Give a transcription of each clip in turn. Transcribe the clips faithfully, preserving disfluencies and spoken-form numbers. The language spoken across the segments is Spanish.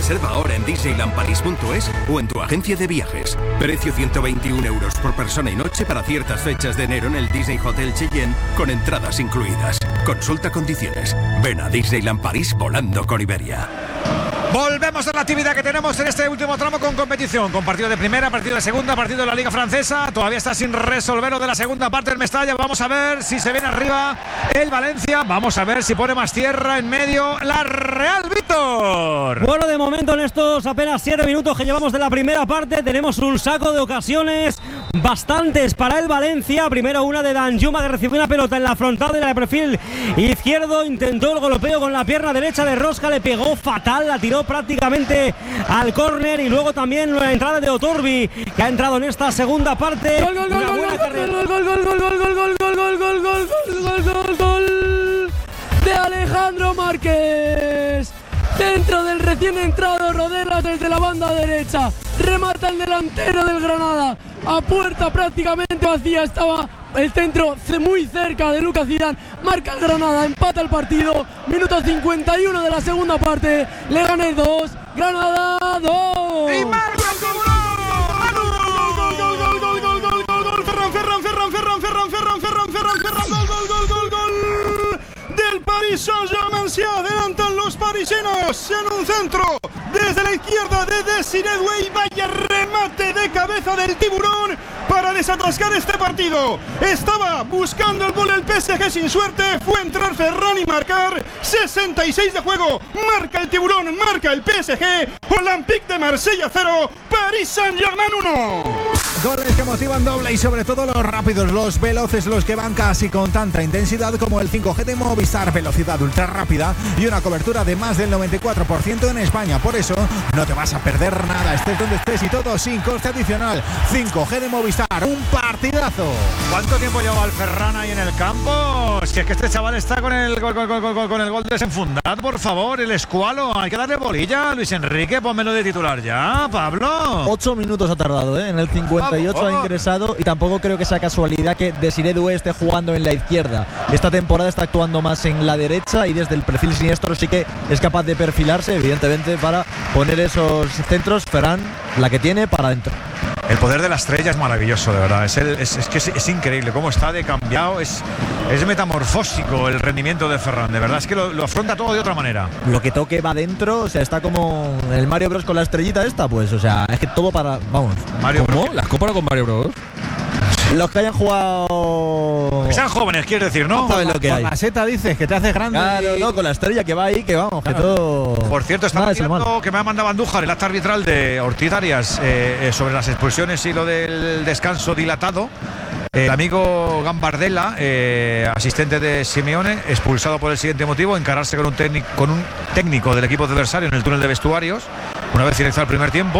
Reserva ahora en disneyland paris punto es o en tu agencia de viajes. Precio ciento veintiún euros por persona y noche para ciertas fechas de enero en el Disney Hotel Cheyenne con entradas incluidas. Consulta condiciones. Ven a Disneyland París volando con Iberia. Volvemos a la actividad que tenemos en este último tramo con competición, con partido de primera, partido de segunda, partido de la Liga Francesa. Todavía está sin resolver lo de la segunda parte del Mestalla. Vamos a ver si se viene arriba el Valencia. Vamos a ver si pone más tierra en medio la Real, Víctor. Bueno, de momento en estos apenas siete minutos que llevamos de la primera parte tenemos un saco de ocasiones bastantes para el Valencia. Primero una de Danjuma, que recibió una pelota en la frontal de la de perfil izquierdo, intentó el golpeo con la pierna derecha de Rosca, le pegó fatal, la tiró prácticamente al córner. Y luego también la entrada de Otorbi, que ha entrado en esta segunda parte. Gol, gol, gol, gol, gol, gol, gol, gol, gol, gol, gol, gol, gol, gol, gol, gol, gol, gol, gol de Alejandro Márquez. Dentro del recién entrado Rodelas desde la banda derecha. Remata el delantero del Granada. A puerta prácticamente vacía estaba el centro, muy cerca de Lucas Zidane. Marca el Granada, empata el partido. Minuto cincuenta y uno de la segunda parte. Leganés dos, Granada dos. Y marca el gol, gol, gol, gol, gol, gol, gol, gol, Ferran, Ferran, Ferran, Ferran, Ferran, Ferran, Ferran, Ferran, Ferran, gol, gol, gol, gol, gol del Paris Saint-Germain. Se adelantan los parisinos en un centro desde la izquierda de Desiré Doué. Vaya remate de cabeza del tiburón para desatascar este partido. Estaba buscando el gol el P S G sin suerte. Fue entrar Ferran y marcar. sesenta y seis de juego. Marca el tiburón, marca el P S G. Olympique de Marsella cero, Paris Saint-Germain uno. Goles que motivan doble y sobre todo los rápidos, los veloces, los que van casi con tanta intensidad como el cinco G de Movistar. Velocidad ultra rápida y una cobertura de más del noventa y cuatro por ciento en España. Por eso no te vas a perder nada, estés donde estés y todo sin coste adicional. cinco G de Movistar, un partidazo. ¿Cuánto tiempo lleva el Ferran ahí en el campo? Es que, es que este chaval está con el gol, gol, gol, gol, con el gol desenfundado, por favor, el escualo. Hay que darle bolilla, Luis Enrique, pónmelo de titular ya, Pablo. Ocho minutos ha tardado, ¿eh? En el cincuenta y ocho ha ingresado y tampoco creo que sea casualidad que Desiré Doué esté jugando en la izquierda. Esta temporada está actuando más en la derecha y desde el perfil siniestro sí que es capaz de perfilarse, evidentemente, para poner esos centros. Ferran, la que tiene, para adentro. El poder de la estrella es maravilloso, de verdad. Es, el, es, es que es, es increíble cómo está de cambiado. Es, es metamorfósico el rendimiento de Ferran. De verdad, es que lo, lo afronta todo de otra manera. Lo que toque va dentro, o sea, está como el Mario Bros con la estrellita esta, pues, o sea, es que todo para, vamos. Mario ¿Cómo? Bros. ¿Las comparo con Mario Bros? Los que hayan jugado. Que sean jóvenes, quieres decir, ¿no? ¿Sabes lo que hay? La seta dices que te hace grande. Claro, no, con la estrella que va ahí, que vamos, claro. Que todo. Por cierto, estaba Nada, mirando que me ha mandado Andújar el acta arbitral de Ortiz Arias eh, eh, sobre las expulsiones y lo del descanso dilatado. El amigo Gambardella, eh, asistente de Simeone, expulsado por el siguiente motivo: encararse con un, técnico, con un técnico del equipo adversario en el túnel de vestuarios una vez finalizado el primer tiempo.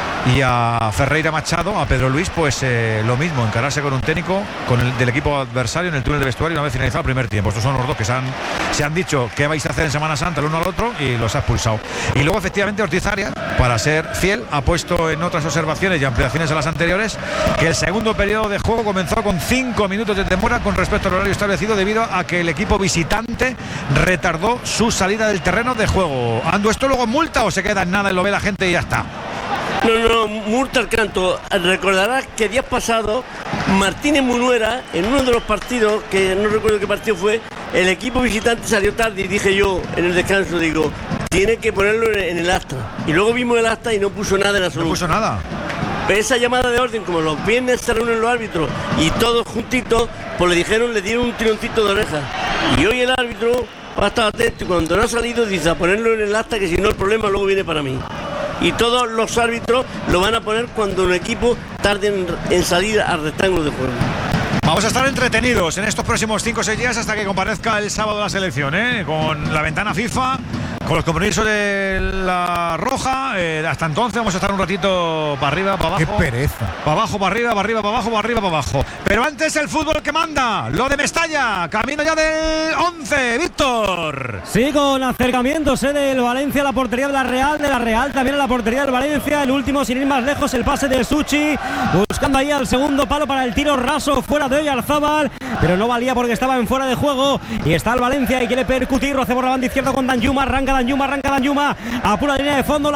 Y a Ferreira Machado, a Pedro Luis, pues eh, lo mismo, encararse con un técnico con el del equipo adversario en el túnel de vestuario una vez finalizado el primer tiempo. Estos son los dos que se han, se han dicho qué vais a hacer en Semana Santa el uno al otro y los ha expulsado. Y luego, efectivamente, Ortiz Arias, para ser fiel, ha puesto en otras observaciones y ampliaciones a las anteriores que el segundo periodo de juego comenzó con cinco minutos de demora con respecto al horario establecido debido a que el equipo visitante retardó su salida del terreno de juego. ¿Ando esto luego multa o se queda en nada y lo ve la gente y ya está? No, no, multa al canto. Recordarás que días pasados Martínez Munuera, en uno de los partidos, que no recuerdo qué partido fue, el equipo visitante salió tarde y dije yo en el descanso, digo, tiene que ponerlo en el acta. Y luego vimos el acta y no puso nada en absoluto. No puso nada. Pero esa llamada de orden, como los viernes se reúnen los árbitros y todos juntitos, pues le dijeron, le dieron un tironcito de oreja. Y hoy el árbitro va a estar atento y cuando no ha salido dice a ponerlo en el acta, que si no el problema luego viene para mí. Y todos los árbitros lo van a poner cuando un equipo tarde en, en salir al rectángulo de juego. Vamos a estar entretenidos en estos próximos cinco o seis días hasta que comparezca el sábado la selección, ¿eh? Con la ventana FIFA, con los compromisos de la Roja. Eh, hasta entonces vamos a estar un ratito para arriba, para abajo. ¡Qué pereza! Para abajo, para arriba, para arriba, para abajo, para arriba, para abajo. Pero antes el fútbol que manda, lo de Mestalla. Camino ya del once, Víctor. Sí, con acercamientos ¿eh? del Valencia a la portería de la Real, de la Real también a la portería del Valencia. El último, sin ir más lejos, el pase de Suchi, buscando ahí al segundo palo para el tiro raso fuera de Oyarzábal, pero no valía porque estaba en fuera de juego. Y está el Valencia y quiere percutir, lo hace por la banda izquierda con Danjuma, arranca Danjuma, arranca Danjuma, a pura línea de fondo.